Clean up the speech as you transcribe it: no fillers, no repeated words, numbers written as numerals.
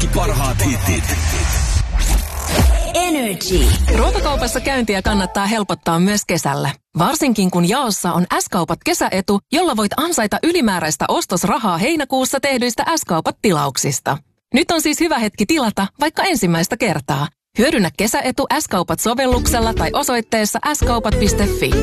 Kaikki parhaat hitit. Energy. Ruokakaupassa käyntiä kannattaa helpottaa myös kesällä. Varsinkin kun jaossa on S-kaupat kesäetu, jolla voit ansaita ylimääräistä ostosrahaa heinäkuussa tehdyistä S-kaupat-tilauksista. Nyt on siis hyvä hetki tilata vaikka ensimmäistä kertaa. Hyödynnä kesäetu S-kaupat sovelluksella tai osoitteessa skaupat.fi.